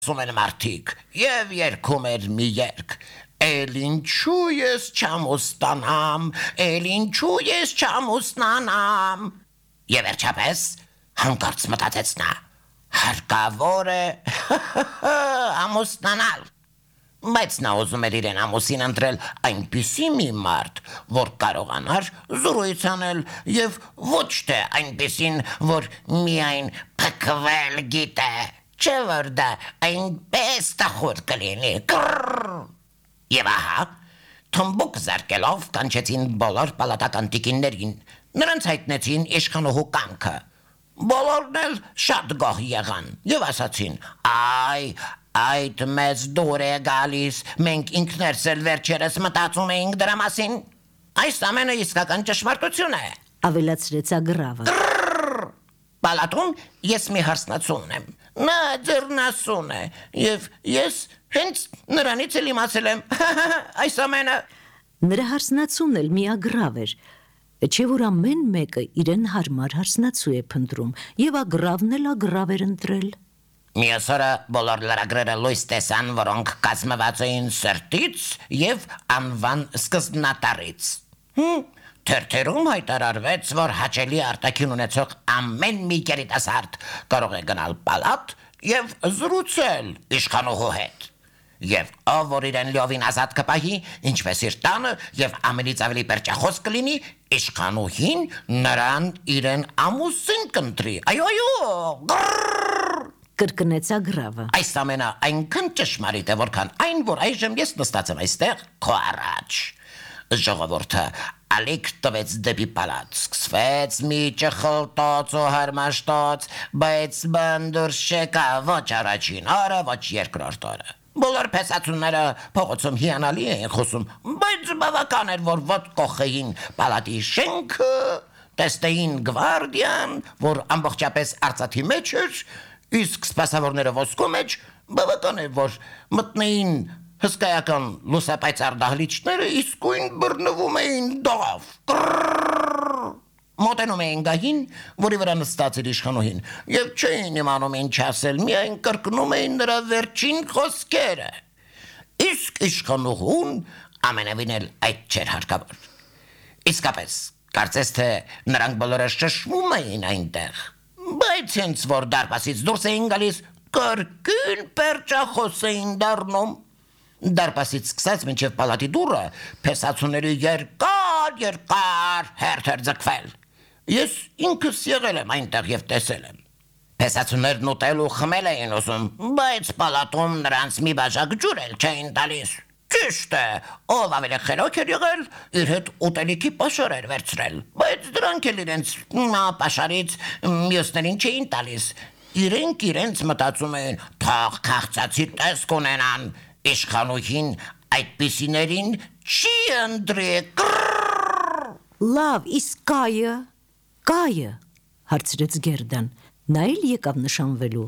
Ասում են մարդիկ, և երգում էր մի երգ. Էլ ինչու ես չամոստանամ, էլ ինչու ես չամոստանամ։ Եվ վերջապես հանկարծ մտածեց նա. հարկավոր է ամուսնանալ։ Բայց նա ուզում էր իրեն ամուսին ընտրել այնպիսի մի մարդ, որ կարողանար զրույց անել, և ոչ թե այնպիսին, որ միայն փքվել գիտե, չէ որ դա այնպես տխուր կլինի։ Եվ ահա, թմբուկ զարկելով կանչեցին բոլոր պալատական տիկիններին, նրանց հայտնեցին իշխանուհու կամքը։ Բոլորն էլ շատ գոհ եղան և ասացին. այ, այդ մեծ դուր է գալիս, մենք ինքներս էլ վերջերս մտածում էինք դրա մասին։ Այս ամենը իսկական ճշմարտություն է։ Ավելացրեց Ագրավը։ Պալատում ես մի հարսնացու ունեմ։ Նա ձեռնասուն է, և ես հենց նրանից էլ իմացել եմ այս ամենը։ Նրա հարսնացուն էլ մի Ագրավ էր, չէ որ ամեն մեկը իրեն հարմար հարսնացու է փնտրում, և Ագրավն էլ Ագրավ էր ընտրել։ Մյուս օրը բոլոր լրագրերը լույս տեսան, որոնք կազմված էին սրտից և անվան սկզբնատարից։ Թերթերում հայտարարվեց, որ հաճելի արտաքին ունեցող ամեն մի երիտասարդ կարող է գնալ պալատ և զրուցել իշխանուհու հետ։ Եվ ով որ իրեն լիովին ազատ կպահի, ինչպես իր տանը, և ամենից ավելի պերճախոս կլինի, իշխանուհին նրան իրեն ամուսին կընտրի։ Կրկնեց Ագրավը։ Այս ամենը այնքան ճշմարիտ է, որքան այն, որ այժմ ես նստած եմ այստեղ քո առաջ։ Ժողովուրդը ալիք տվեց դեպի պալատ, սկսվեց մի ճխլտոց ու հարմաշտոց, բայց բան դուրս չեկավ ոչ առաջին օրը, ոչ երկրորդ օրը։ Բոլոր փեսացուները փողոցում հիանալի էին խոսում, բայց բավական էր, որ ոտ կոխեին պալատի շենքը, տեսնեին գվարդիան, որ ամբողջապես արծաթի մեջ էր, իսկ սպասավորները ոսկու մեջ, բավական է, որ մտնեին հսկայական լուսապայծառ դահլիճները, իսկույն բռնվում էին դով։ Մոտենում էին գահին, որի վրա նստած էր իշխանուհին, և չէին իմանում ինչ ասել, միայն կրկնում էին նրա վերջին խոսքերը։ Իսկ իշխանուհուն ամենևին էլ այդ չէր հարկավոր։ Իսկապես, կարծես թե նրանք բոլորը շշմում էին այնտեղ, բայց հենց որ դարպասից դուրս էին գալիս, կրկին պերճախոս էին դառնում։ Դարպասից սկսած մինչև պալատի դուռը փեսացուների երկար հերթ էր ձգվել։ Ես ինքս եղել եմ այնտեղ և տեսել եմ։ Փեսացուներն ուտել ու խմել էին ուզում, բայց պալատում նրանց մի բաժակ ջուր էլ չէին տալիս։ Ճիշտ է, ով ավելի խելոք էր եղել, իր հետ ուտելիքի պաշար էր վերցրել, բայց դրանք էլ իրենց պաշարից մյուսներին չէին տալիս։ Իրենց մտածում էին, թող քաղցածի տեսք ունենան, իշխանուհին այդպիսիներին չի ընտրի։ Լավ, իսկ կայը, հարցրեց Գերդան, նա էլ եկավ նշանվելու։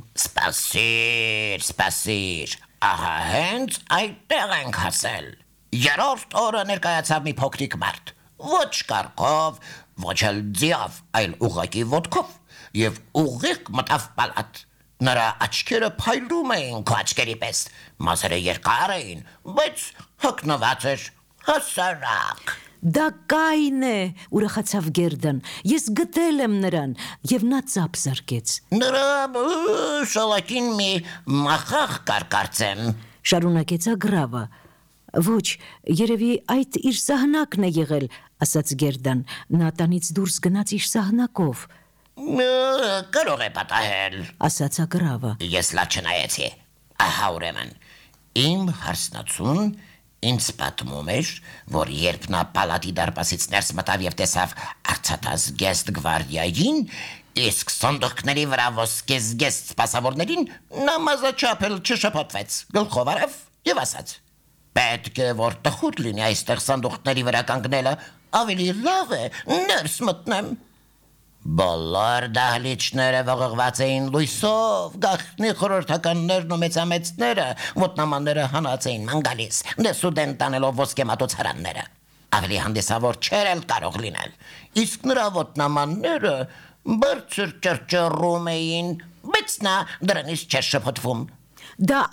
Սպասիր, ահա հենց այդտեղ ենք հասել։ Երրորդ օրը ներկայացավ մի փոքրիկ մարդ, ոչ կառքով, ոչ էլ ձիով, այլ ուղղակի ոտքով, և ուղիղ մտավ պալատ։ Նրա աչքերը փայլում էին քո աչքերի պես, մազերը երկար էին, բայց հագնված էր հասարակ։ Դա կայն է, ուրախացավ Գերդան, ես գտել եմ նրան, և նա ծափ զարկեց։ Նրա շալակին մի մախախ կար կարծեմ, շարունակեց Ագրավը։ Ոչ, երևի այդ իր սահնակն է եղել, ասաց Գերդան, նա տանից դուրս գնաց իր սահնակով։ Կարող է պատահել, ասաց Ագրավը։ ես լավ չնայեցի։ Ահա ուրեմն, իմ հարսնացուն ինձ պատմում էր, որ երբ նա պալատի դարպասից ներս մտավ և տեսավ արծաթազգեստ գվարդիային, իսկ սանդուղքների վրա ոսկեզգեստ սպասավորներին, նա մազաչափ էլ չշփոթվեց, գլխով արավ և ասաց. պետք է որ տխուր լինի այստեղ սանդուղքների վրա կանգնելը, ավելի լավ է ներս մտնեմ։ Բոլոր դահլիճները ողողված էին լույսով, գաղտնի խորհրդականներն ու մեծամեծները, ոտնամանները հանած էին ման գալիս, դեսուդեն տանելով ոսկեմատոց հրանները։ Ավելի հանդիսավոր չէր էլ կարող լինել, իսկ նրա ոտնամանները բարձր ճռճռում էին, բայց նա դրանից չէր շփոթվում։ Դա